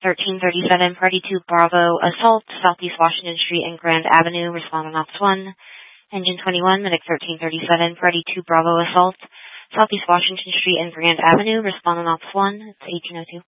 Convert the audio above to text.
1337, Party 2 Bravo, assault, Southeast Washington Street and Grand Avenue, responding Ops 1. Engine 21, Medic 1337, Party 2 Bravo, assault, Southeast Washington Street and Grand Avenue, responding Ops 1. It's 1802.